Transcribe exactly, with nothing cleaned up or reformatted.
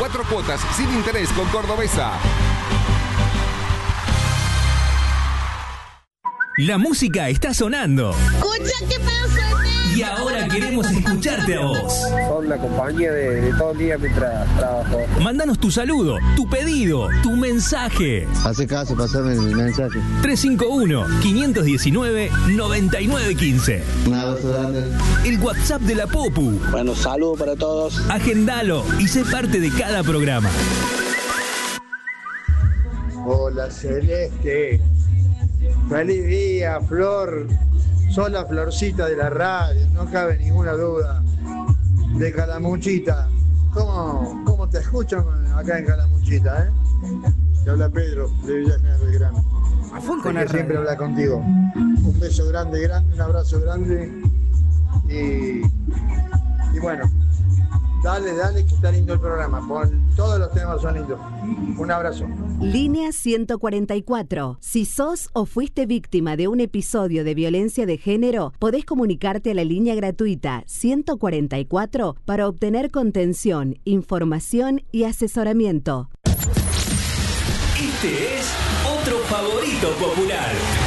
Cuatro cuotas sin interés con Cordobesa. La música está sonando. Escucha qué pasa. Y ahora queremos escucharte a vos. Son la compañía de, de todo el día mientras trabajo. Mándanos tu saludo, tu pedido, tu mensaje. Hace caso, pasame el mensaje. tres cinco uno, cinco uno nueve, nueve nueve uno cinco. Un abrazo grande. El WhatsApp de la Popu. Bueno, saludos para todos. Agendalo y sé parte de cada programa. Hola Celeste. Feliz día, Flor. Sos la florcita de la radio, no cabe ninguna duda. De Calamuchita. ¿Cómo, cómo te escuchan acá en Calamuchita, eh? Te habla Pedro, de Villa General Belgrano. A full Sé con que el siempre radio. habla contigo. Un beso grande, grande, un abrazo grande. Y, y bueno, dale, dale, que está lindo el programa. Todos los temas son lindos. Un abrazo. Línea ciento cuarenta y cuatro. Si sos o fuiste víctima de un episodio de violencia de género, podés comunicarte a la línea gratuita ciento cuarenta y cuatro para obtener contención, información y asesoramiento. Este es otro favorito popular.